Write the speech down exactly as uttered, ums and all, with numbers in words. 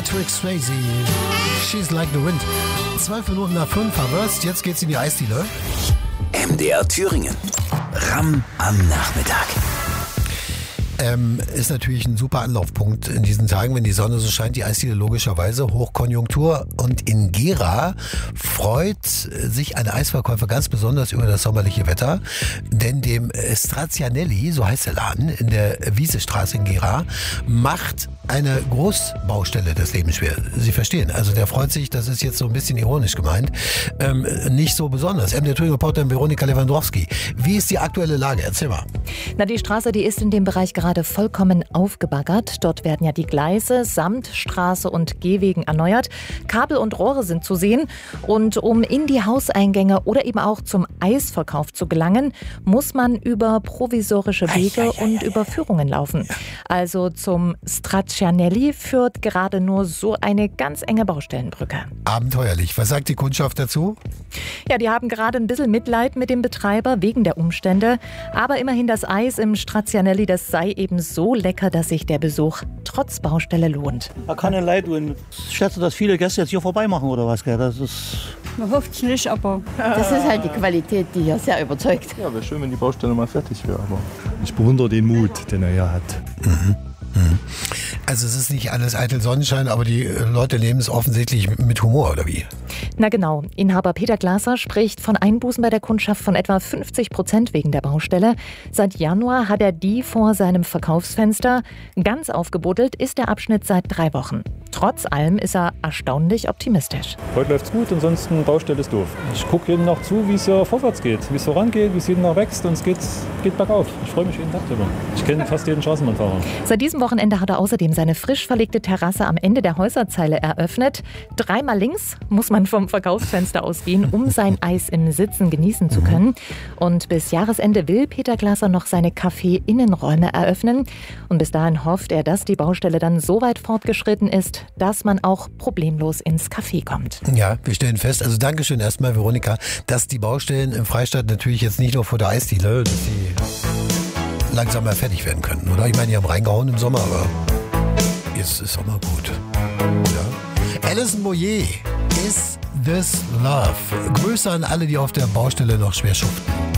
Patrick Swayze. She's like the wind. Zwölf Minuten nach fünf, verwirrst. Jetzt geht's in die Eisdiele. M D R Thüringen. Ramm am Nachmittag. Ähm, ist natürlich ein super Anlaufpunkt in diesen Tagen, wenn die Sonne so scheint, die Eisdiele logischerweise, Hochkonjunktur. Und in Gera freut sich ein Eisverkäufer ganz besonders über das sommerliche Wetter, denn dem Strazianelli, so heißt der Laden, in der Wiesestraße in Gera, macht eine Großbaustelle das Leben schwer. Sie verstehen, also der freut sich, das ist jetzt so ein bisschen ironisch gemeint, ähm, nicht so besonders. M D R Thüringen-Reporterin Veronika Lewandowski, wie ist die aktuelle Lage? Erzähl mal. Na, die Straße, die ist in dem Bereich gerade vollkommen aufgebaggert. Dort werden ja die Gleise samt Straße und Gehwegen erneuert. Kabel und Rohre sind zu sehen. Und um in die Hauseingänge oder eben auch zum Eisverkauf zu gelangen, muss man über provisorische Wege und Überführungen laufen. Also zum Strazianelli führt gerade nur so eine ganz enge Baustellenbrücke. Abenteuerlich. Was sagt die Kundschaft dazu? Ja, die haben gerade ein bisschen Mitleid mit dem Betreiber wegen der Umstände. Aber immerhin das Eis im Strazianelli, das sei eben so lecker, dass sich der Besuch trotz Baustelle lohnt. Da kann nicht leid tun. Ich schätze, dass viele Gäste jetzt hier vorbei machen oder was. Gell? Das ist Man hofft es nicht, aber... Das ist halt die Qualität, die hier sehr überzeugt. Ja, wäre schön, wenn die Baustelle mal fertig wäre. Aber ich bewundere den Mut, den er hier hat. Mhm. Mhm. Also es ist nicht alles eitel Sonnenschein, aber die Leute nehmen es offensichtlich mit Humor, oder wie? Na genau. Inhaber Peter Glaser spricht von Einbußen bei der Kundschaft von etwa fünfzig Prozent wegen der Baustelle. Seit Januar hat er die vor seinem Verkaufsfenster. Ganz aufgebuddelt ist der Abschnitt seit drei Wochen. Trotz allem ist er erstaunlich optimistisch. Heute läuft's gut, ansonsten Baustelle ist doof. Ich gucke jeden Tag zu, wie es hier vorwärts geht, wie es vorangeht, wie es jeden Tag wächst und es geht, geht bergauf. Ich freue mich jeden Tag drüber. Ich kenne fast jeden Straßenbahnfahrer. Seit diesem Wochenende hat er außerdem seine frisch verlegte Terrasse am Ende der Häuserzeile eröffnet. Dreimal links muss man vom Verkaufsfenster ausgehen, um sein Eis im Sitzen genießen zu können. Und bis Jahresende will Peter Glaser noch seine Café-Innenräume eröffnen. Und bis dahin hofft er, dass die Baustelle dann so weit fortgeschritten ist, dass man auch problemlos ins Café kommt. Ja, wir stellen fest, also Dankeschön erstmal, Veronika, dass die Baustellen im Freistaat natürlich jetzt nicht nur vor der Eisdiele, dass sie langsam mal fertig werden könnten, oder? Ich meine, die haben reingehauen im Sommer, aber jetzt ist auch mal gut. Ja. Alison Boyer, Is This Love? Grüße an alle, die auf der Baustelle noch schwer schuften.